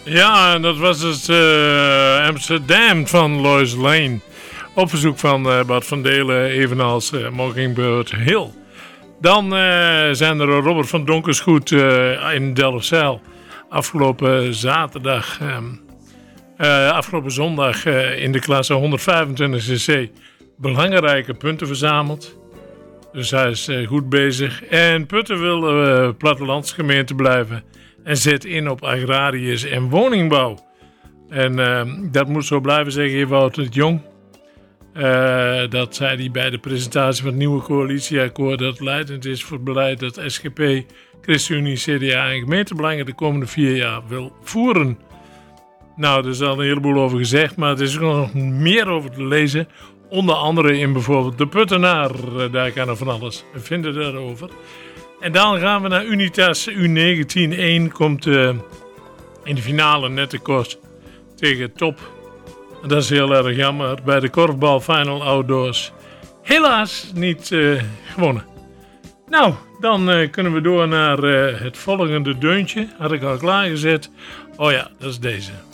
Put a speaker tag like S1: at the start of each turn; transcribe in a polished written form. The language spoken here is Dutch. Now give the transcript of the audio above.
S1: Ja, en dat was dus Amsterdam van Lois Lane. Op verzoek van Bart van Delen, evenals Mockingbird Hill. Dan zijn er Robert van Donkersgoed in Delfzijl. Afgelopen zondag in de klasse 125cc belangrijke punten verzameld. Dus hij is goed bezig. En Putten wil plattelandsgemeente blijven. En zet in op agrariërs en woningbouw. En dat moet zo blijven, zeggen Ewout het Jong. Dat zei hij bij de presentatie van het nieuwe coalitieakkoord. Dat leidend is voor het beleid dat SGP, ChristenUnie, CDA en gemeentebelangen de komende 4 jaar wil voeren. Nou, er is al een heleboel over gezegd, maar er is nog meer over te lezen. Onder andere in bijvoorbeeld De Puttenaar. Daar kan er van alles vinden daarover. En dan gaan we naar Unitas U19. 1 komt in de finale net tekort tegen Top. En dat is heel erg jammer. Bij de korfbal Final Outdoors helaas niet gewonnen. Nou, dan kunnen we door naar het volgende deuntje. Had ik al klaargezet. Oh ja, dat is deze.